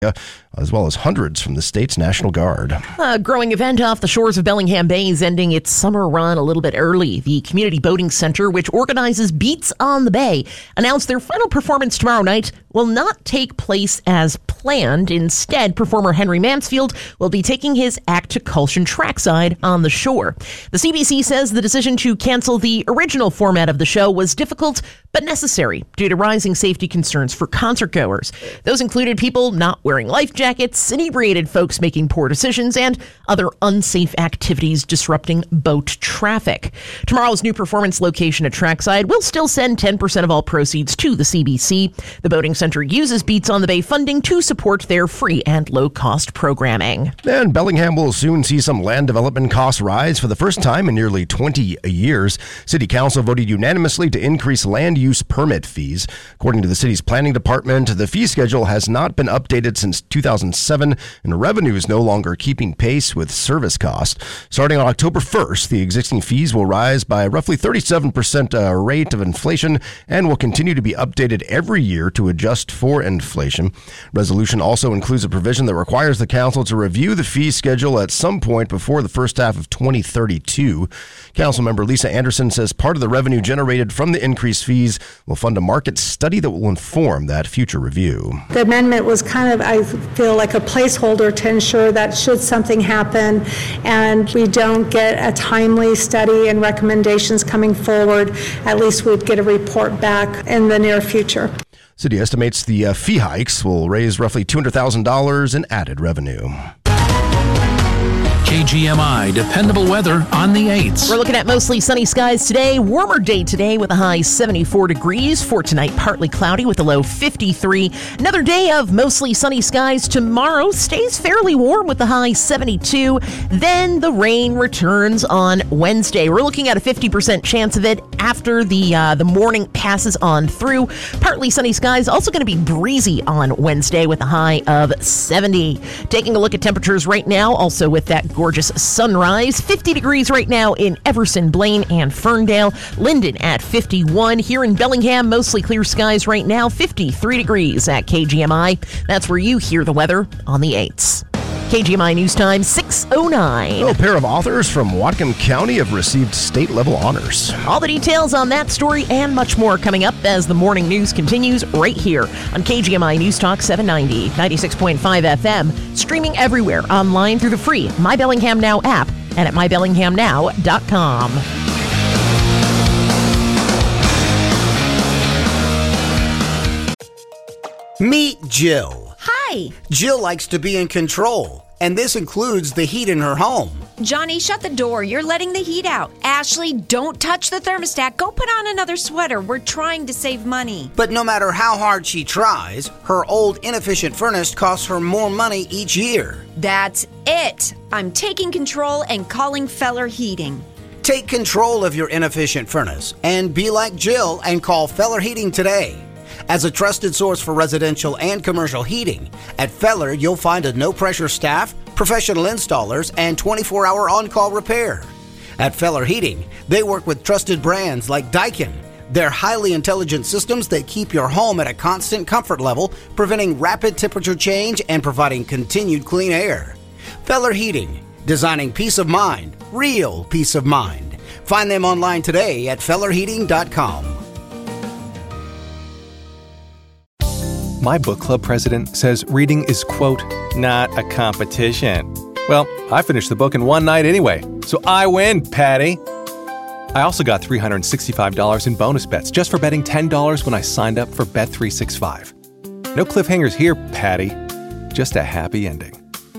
as well as hundreds from the state's National Guard. A growing event off the shores of Bellingham Bay is ending its summer run a little bit early. The Community Boating Center, which organizes Beats on the Bay, announced their final performance tomorrow night will not take place as planned. Instead, performer Henry Mansfield will be taking his act to Culshan trackside on the shore. The CBC says the decision to cancel the original format of the show was difficult but necessary due to rising safety concerns for concert goers. Those included people not wearing life jackets, inebriated folks making poor decisions, and other unsafe activities disrupting boat traffic. Tomorrow's new performance location at Trackside will still send 10% of all proceeds to the CBC. The Boating Center uses Beats on the Bay funding to support their free and low-cost programming. And Bellingham will soon see some land development costs rise for the first time in nearly 20 years. City Council voted unanimously to increase land use permit fees. According to the city's planning department, the fee schedule has not been updated since 2007, and revenue is no longer keeping pace with service costs. Starting on October 1st, the existing fees will rise by roughly 37% rate of inflation and will continue to be updated every year to adjust for inflation. Resolution also includes a provision that requires the council to review the fee schedule at some point before the first half of 2032. Councilmember Lisa Anderson says part of the revenue generated from the increased fees will fund a market study that will inform that future review. The amendment was kind of, I feel, like a placeholder to ensure that should something happen and we don't get a timely study and recommendations coming forward, at least we'd get a report back in the near future. City estimates the fee hikes will raise roughly $200,000 in added revenue. KGMI dependable weather on the 8s. We're looking at mostly sunny skies today. Warmer day today with a high 74 degrees. For tonight, partly cloudy with a low 53. Another day of mostly sunny skies tomorrow. Stays fairly warm with the high 72. Then the rain returns on Wednesday. We're looking at a 50% chance of it after the morning passes on through. Partly sunny skies. Also going to be breezy on Wednesday with a high of 70. Taking a look at temperatures right now, also with that gorgeous sunrise. 50 degrees right now in Everson, Blaine, and Ferndale. Linden at 51. Here in Bellingham, mostly clear skies right now. 53 degrees at KGMI. That's where you hear the weather on the 8s. KGMI News Time, 6:09. A pair of authors from Whatcom County have received state-level honors. All the details on that story and much more coming up as the morning news continues right here on KGMI News Talk 790, 96.5 FM, streaming everywhere online through the free My Bellingham Now app and at mybellinghamnow.com. Meet Jill. Hi. Jill likes to be in control, and this includes the heat in her home. Johnny, shut the door. You're letting the heat out. Ashley, don't touch the thermostat. Go put on another sweater. We're trying to save money. But no matter how hard she tries, her old inefficient furnace costs her more money each year. That's it. I'm taking control and calling Feller Heating. Take control of your inefficient furnace and be like Jill and call Feller Heating today. As a trusted source for residential and commercial heating, at Feller you'll find a no-pressure staff, professional installers, and 24-hour on-call repair. At Feller Heating, they work with trusted brands like Daikin. They're highly intelligent systems that keep your home at a constant comfort level, preventing rapid temperature change and providing continued clean air. Feller Heating, designing peace of mind, real peace of mind. Find them online today at fellerheating.com. My book club president says reading is, quote, not a competition. Well, I finished the book in one night anyway, so I win, Patty. I also got $365 in bonus bets just for betting $10 when I signed up for Bet365. No cliffhangers here, Patty. Just a happy ending.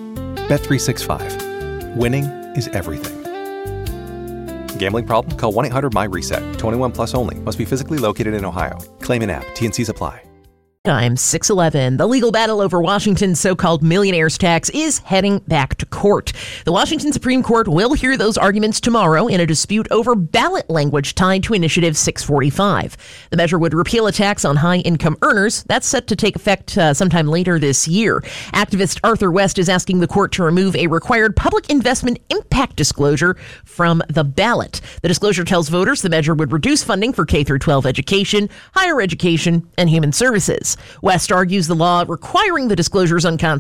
Bet365. Winning is everything. Gambling problem? Call 1-800-MY-RESET. 21 plus only. Must be physically located in Ohio. Claim and app. T&Cs apply. Time 6:11. The legal battle over Washington's so-called millionaire's tax is heading back to court. The Washington Supreme Court will hear those arguments tomorrow in a dispute over ballot language tied to Initiative 645. The measure would repeal a tax on high-income earners. That's set to take effect sometime later this year. Activist Arthur West is asking the court to remove a required public investment impact disclosure from the ballot. The disclosure tells voters the measure would reduce funding for K-12 education, higher education, and human services. West argues the law requiring the disclosure is unconstitutional